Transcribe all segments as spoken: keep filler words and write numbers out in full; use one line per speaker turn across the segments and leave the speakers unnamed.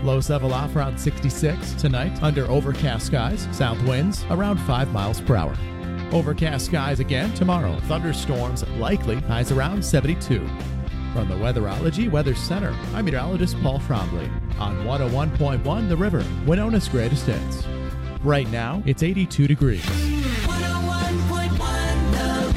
Lows level off around sixty-six. Tonight, under overcast skies, south winds around five miles per hour. Overcast skies again tomorrow. Thunderstorms likely, highs around seventy-two. From the Weatherology Weather Center, I'm meteorologist Paul Trombley on one oh one point one The River, Winona's greatest hits. Right now, it's eighty-two degrees.
one oh one point one The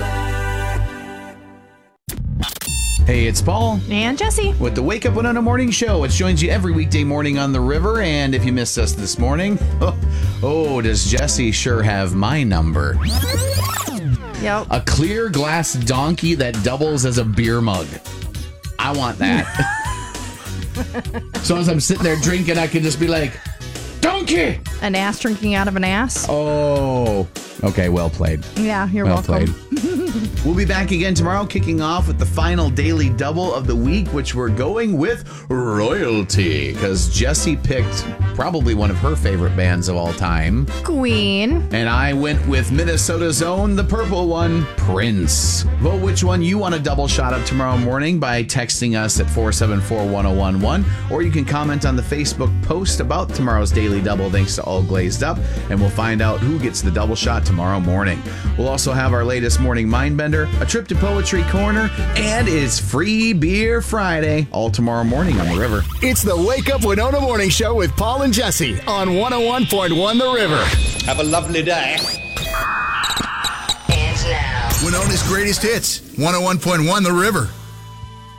River.
Hey, it's Paul.
And Jesse.
With the Wake Up Winona Morning Show, which joins you every weekday morning on the river. And if you missed us this morning, oh, oh does Jesse sure have my number.
Yep.
A clear glass donkey that doubles as a beer mug. I want that. So as I'm sitting there drinking, I can just be like, donkey!
An ass drinking out of an ass.
Oh, okay, well played.
Yeah, you're
well
welcome.
Played. We'll be back again tomorrow, kicking off with the final daily double of the week, which we're going with Royalty, because Jessie picked probably one of her favorite bands of all time.
Queen.
And I went with Minnesota's own, the purple one, Prince. Vote which one you want a double shot of tomorrow morning by texting us at four seven four, one oh one one, or you can comment on the Facebook post about tomorrow's daily double, thanks to All Glazed Up, and we'll find out who gets the double shot tomorrow morning. We'll also have our latest morning Mindbender, a trip to Poetry Corner, and it's Free Beer Friday, all tomorrow morning on the river.
It's the Wake Up Winona Morning Show with Paul and Jesse on one oh one point one The River.
Have a lovely day.
And now,
Winona's greatest hits, one oh one point one The River.